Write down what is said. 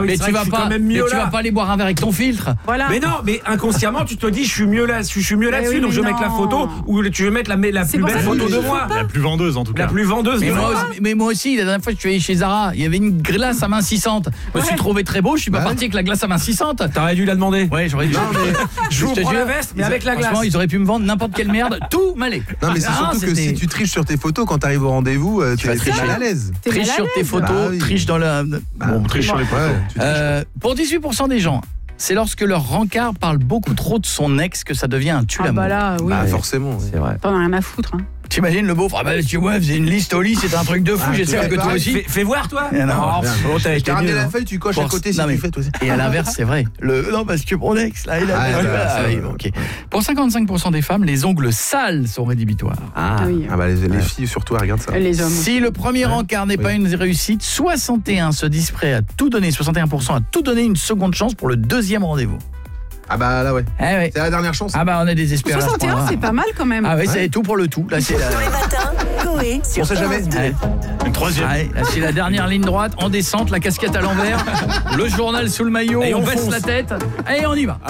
oui, mais c'est tu vrai vas que je suis pas, quand même mieux mais tu là. vas pas aller boire un verre avec ton filtre. Voilà. Mais non, mais inconsciemment, tu te dis, je suis mieux là, je suis mieux là-dessus, oui, donc mais je vais mettre la non. photo ou tu veux mettre la C'est plus pour belle ça que photo je de dis, moi. La plus vendeuse en tout cas. La plus vendeuse Mais de moi, moi. aussi, la dernière fois que je suis allé chez Zara, il y avait une glace amincissante. Je me suis trouvé très beau, je suis pas parti avec la glace amincissante. T'aurais dû la demander. Ouais, j'aurais dû. Je vous te prends jure, la veste, mais avec la glace. Franchement, ils auraient pu me vendre n'importe quelle merde, tout m'allait. Non mais c'est surtout que si tu triches sur tes photos quand t'arrives au rendez-vous, tu vas être mal à l'aise. T'es Triche mal à sur tes l'aise. photos, Bah oui. triche dans la... Bon, triche sur les photos. Tu triches. Pour 18% des gens, c'est lorsque leur rencard parle beaucoup trop de son ex que ça devient un Ah tue-l'amour. bah là, oui. Bah forcément. C'est vrai. T'en as rien à foutre. Hein. T'imagines le beauf, ah bah tu vois, faisait une liste au lit, c'était un truc de fou, j'espère que toi aussi. Fais voir toi. Non, Oh, t'as Je été t'ai ramené nul, la hein. feuille, tu coches à côté si Non, mais- tu fais toi aussi. Et à l'inverse, c'est vrai. Non, parce que mon ex, là, il a... ouais, ok. Pour 55% des femmes, les ongles sales sont rédhibitoires. Ah. Oui. Ah bah les filles surtout elles regardent ça. Les hommes. Si le premier encart n'est pas une réussite, 61 se disent prêts à tout donner, 61% à tout donner une seconde chance pour le deuxième rendez-vous. Ah bah là ouais. Eh ouais. C'est la dernière chance. Ah bah on est désespérés. 61, c'est pas mal quand même. Ah oui, c'est tout pour le tout. Là c'est la... Tous les matins, Coé sur On sait jamais. France 2. Ouais. Une troisième. Ouais, là, c'est la dernière ligne droite, en descente, la casquette à l'envers, le journal sous le maillot, Et on on baisse fonce. la tête et on y va.